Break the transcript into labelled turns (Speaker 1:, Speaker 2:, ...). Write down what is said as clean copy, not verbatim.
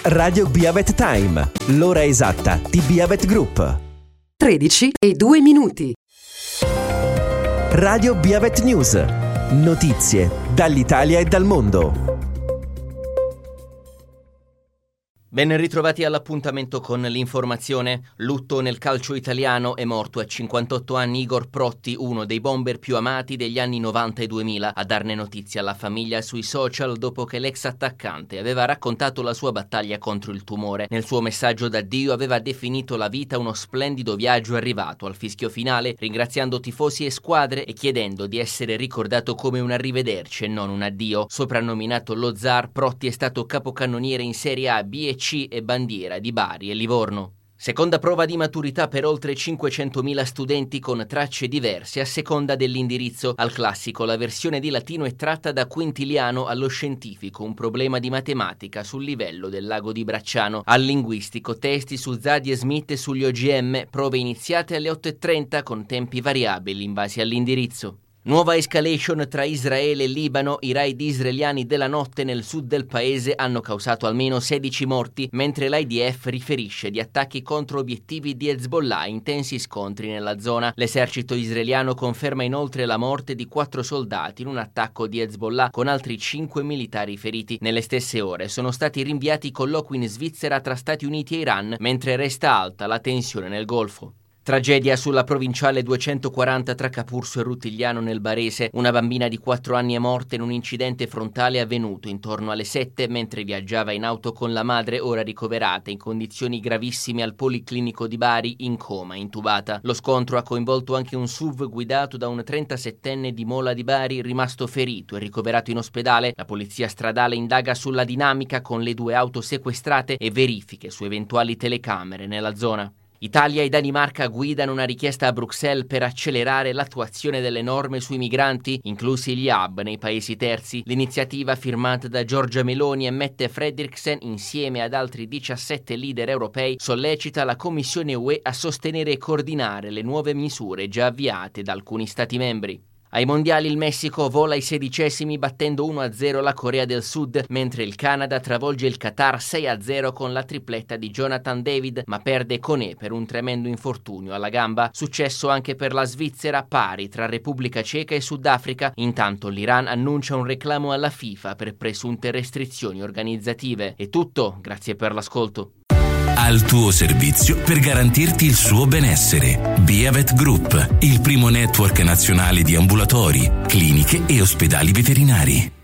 Speaker 1: Radio Biavet Time, l'ora esatta di Biavet Group.
Speaker 2: 13:02.
Speaker 1: Radio Biavet News, notizie dall'Italia e dal mondo.
Speaker 3: Ben ritrovati all'appuntamento con l'informazione. Lutto nel calcio italiano, è morto a 58 anni Igor Protti, uno dei bomber più amati degli anni 90 e 2000, a darne notizia alla famiglia sui social dopo che l'ex attaccante aveva raccontato la sua battaglia contro il tumore. Nel suo messaggio d'addio aveva definito la vita uno splendido viaggio arrivato al fischio finale, ringraziando tifosi e squadre e chiedendo di essere ricordato come un arrivederci e non un addio. Soprannominato lo Zar, Protti è stato capocannoniere in Serie A, B e C e bandiera di Bari e Livorno. Seconda prova di maturità per oltre 500.000 studenti con tracce diverse a seconda dell'indirizzo. Al classico la versione di latino è tratta da Quintiliano, allo scientifico un problema di matematica sul livello del lago di Bracciano, al linguistico testi su Zadie e Smith e sugli OGM, prove iniziate alle 8:30 con tempi variabili in base all'indirizzo. Nuova escalation tra Israele e Libano. I raid israeliani della notte nel sud del paese hanno causato almeno 16 morti, mentre l'IDF riferisce di attacchi contro obiettivi di Hezbollah e intensi scontri nella zona. L'esercito israeliano conferma inoltre la morte di 4 soldati in un attacco di Hezbollah, con altri 5 militari feriti. Nelle stesse ore sono stati rinviati colloqui in Svizzera tra Stati Uniti e Iran, mentre resta alta la tensione nel Golfo. Tragedia sulla provinciale 240 tra Capurso e Rutigliano nel Barese. Una bambina di 4 anni è morta in un incidente frontale avvenuto intorno alle 7 mentre viaggiava in auto con la madre, ora ricoverata in condizioni gravissime al Policlinico di Bari, in coma, intubata. Lo scontro ha coinvolto anche un SUV guidato da un 37enne di Mola di Bari, rimasto ferito e ricoverato in ospedale. La polizia stradale indaga sulla dinamica con le 2 auto sequestrate e verifiche su eventuali telecamere nella zona. Italia e Danimarca guidano una richiesta a Bruxelles per accelerare l'attuazione delle norme sui migranti, inclusi gli hub nei paesi terzi. L'iniziativa, firmata da Giorgia Meloni e Mette Frederiksen insieme ad altri 17 leader europei, sollecita la Commissione UE a sostenere e coordinare le nuove misure già avviate da alcuni Stati membri. Ai mondiali il Messico vola ai 16esimi battendo 1-0 la Corea del Sud, mentre il Canada travolge il Qatar 6-0 con la tripletta di Jonathan David, ma perde Koné per un tremendo infortunio alla gamba. Successo anche per la Svizzera, pari tra Repubblica Ceca e Sudafrica. Intanto l'Iran annuncia un reclamo alla FIFA per presunte restrizioni organizzative. È tutto, grazie per l'ascolto.
Speaker 4: Al tuo servizio per garantirti il suo benessere. Biavet Group, il primo network nazionale di ambulatori, cliniche e ospedali veterinari.